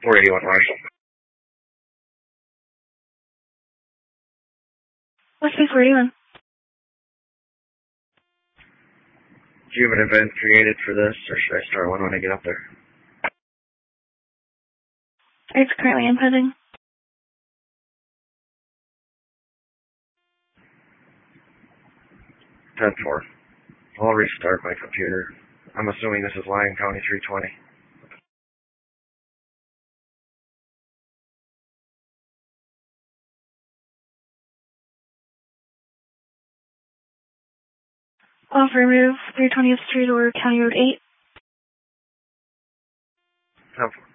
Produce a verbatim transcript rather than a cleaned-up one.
four eighty-one Marshall. What's the four eighty-one? Do you have an event created for this, or should I start one when I get up there? It's currently inputting. ten four. I'll restart my computer. I'm assuming this is Lyon County three twenty. Off remove three twentieth Street or County Road eight. ten four.